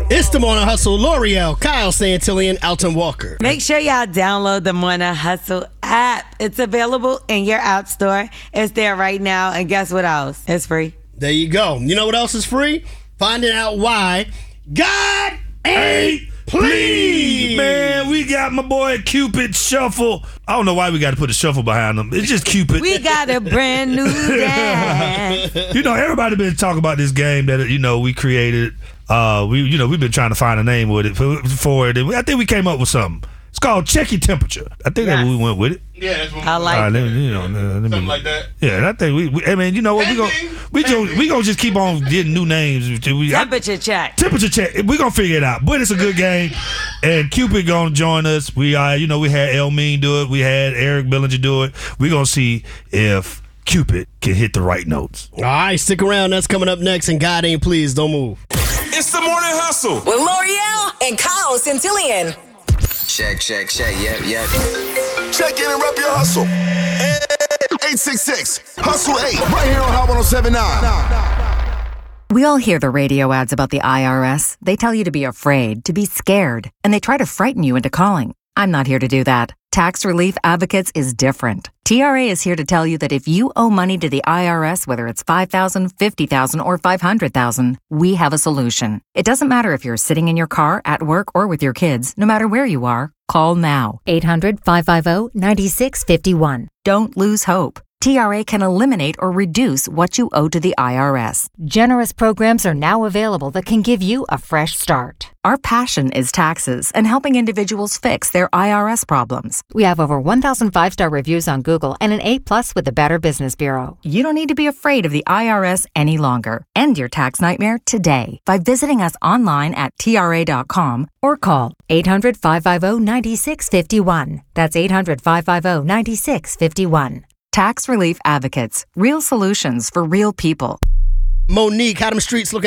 It's the Morning Hustle. L'Oreal, Kyle Santillan, Alton Walker. Make sure y'all download the Morning Hustle app. It's available in your app store. It's there right now. And guess what else? It's free. There you go. You know what else is free? Finding out why God ain't pleased. Man, we got my boy Cupid Shuffle. I don't know why we got to put a shuffle behind him. It's just Cupid. We got a brand new dance. Everybody been talking about this game that we created. We've been trying to find a name with it for it. And I think we came up with something. It's called Check Your Temperature. I think that's what we went with it. Yeah, that's what I like it. Something like that. Yeah, and I think you know what? We gonna just keep on getting new names. Temperature check. Temperature check. We're gonna figure it out. But it's a good game. And Cupid gonna join us. We had El Mean do it. We had Eric Billinger do it. We're gonna see if Cupid can hit the right notes. All right, stick around. That's coming up next. And God ain't pleased. Don't move. It's the Morning Hustle with L'Oreal and Kyle Santillan. Check. Yep. Check in and rep your hustle. 866-HUSTLE-8. Right here on Hot 107.9. We all hear the radio ads about the IRS. They tell you to be afraid, to be scared, and they try to frighten you into calling. I'm not here to do that. Tax Relief Advocates is different. TRA is here to tell you that if you owe money to the IRS, whether it's $5,000, $50,000, or $500,000, we have a solution. It doesn't matter if you're sitting in your car, at work, or with your kids. No matter where you are, call now. 800-550-9651. Don't lose hope. TRA can eliminate or reduce what you owe to the IRS. Generous programs are now available that can give you a fresh start. Our passion is taxes and helping individuals fix their IRS problems. We have over 1,000 5-star reviews on Google and an A+ with the Better Business Bureau. You don't need to be afraid of the IRS any longer. End your tax nightmare today by visiting us online at TRA.com or call 800-550-9651. That's 800-550-9651. Tax Relief Advocates. Real solutions for real people. Monique, how them streets looking